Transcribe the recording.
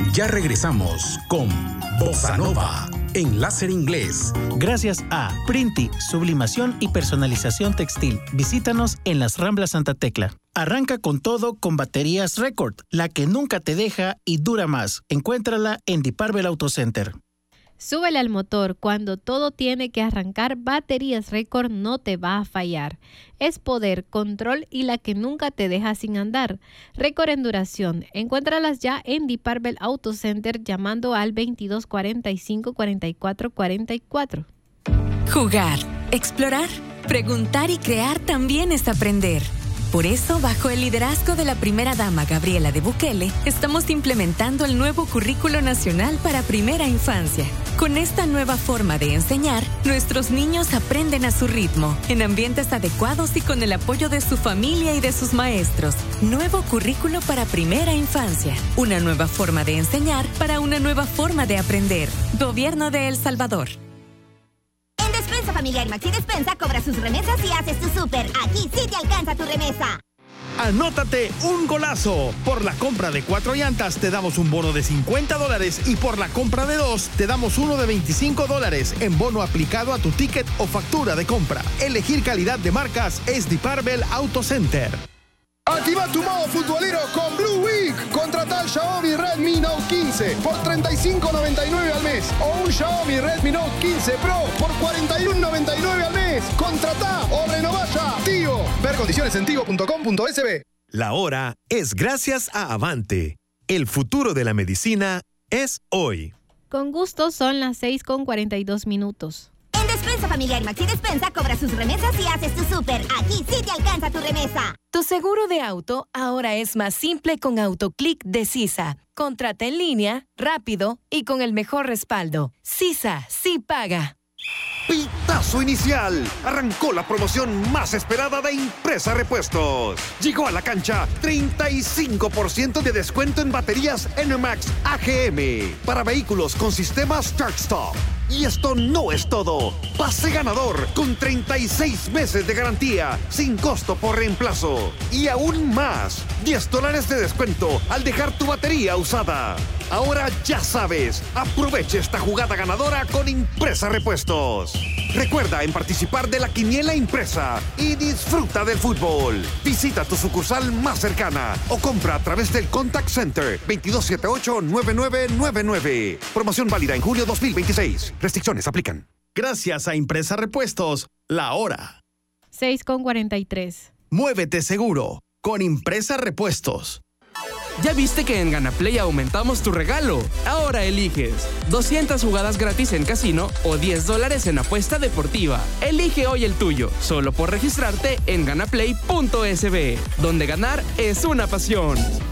Ya regresamos con Bossa Nova en Láser Inglés. Gracias a Printi, sublimación y personalización textil. Visítanos en las Ramblas Santa Tecla. Arranca con todo con baterías Record, la que nunca te deja y dura más. Encuéntrala en Deep-Arbel Auto Center. Súbele al motor. Cuando todo tiene que arrancar, Baterías Record no te va a fallar. Es poder, control y la que nunca te deja sin andar. Record en duración. Encuéntralas ya en Deep-Arbel Auto Center llamando al 2245-4444. Jugar, explorar, preguntar y crear también es aprender. Por eso, bajo el liderazgo de la primera dama Gabriela de Bukele, estamos implementando el nuevo Currículo Nacional para Primera Infancia. Con esta nueva forma de enseñar, nuestros niños aprenden a su ritmo, en ambientes adecuados y con el apoyo de su familia y de sus maestros. Nuevo Currículo para Primera Infancia. Una nueva forma de enseñar para una nueva forma de aprender. Gobierno de El Salvador. Despensa Familiar Maxi Despensa cobra sus remesas y haces tu súper. Aquí sí te alcanza tu remesa. Anótate un golazo. Por la compra de 4 llantas te damos un bono de $50 y por la compra de 2 te damos uno de $25 en bono aplicado a tu ticket o factura de compra. Elegir calidad de marcas es Deep-Arbel Auto Center. Activa tu modo futbolero con Blue Week. Contrata el Xiaomi Redmi Note 15 por $35.99 al mes o un Xiaomi Redmi Note 15 Pro por $41.99 al mes. Contrata o renová ya. Tío. Ver condiciones en tigo.com.sb. La hora es gracias a Avante. El futuro de la medicina es hoy. Con gusto son las 6:42. En Despensa Familiar Maxi Despensa cobra sus remesas y haces tu súper. Aquí sí te alcanza tu remesa. Tu seguro de auto ahora es más simple con AutoClick de CISA. Contrata en línea, rápido y con el mejor respaldo. CISA sí paga. Pitazo inicial. Arrancó la promoción más esperada de Impresa Repuestos. Llegó a la cancha 35% de descuento en baterías NMAX AGM para vehículos con sistema Start Stop. Y esto no es todo. Pase ganador con 36 meses de garantía sin costo por reemplazo. Y aún más, $10 de descuento al dejar tu batería usada. Ahora ya sabes, aproveche esta jugada ganadora con Impresa Repuestos. Recuerda en participar de la quiniela impresa y disfruta del fútbol. Visita tu sucursal más cercana o compra a través del Contact Center 2278-9999. Promoción válida en julio 2026. Restricciones aplican. Gracias a Impresa Repuestos, la hora. 6:43. Muévete seguro con Impresa Repuestos. ¿Ya viste que en Ganaplay aumentamos tu regalo? Ahora eliges 200 jugadas gratis en casino o $10 en apuesta deportiva. Elige hoy el tuyo, solo por registrarte en ganaplay.sb, donde ganar es una pasión.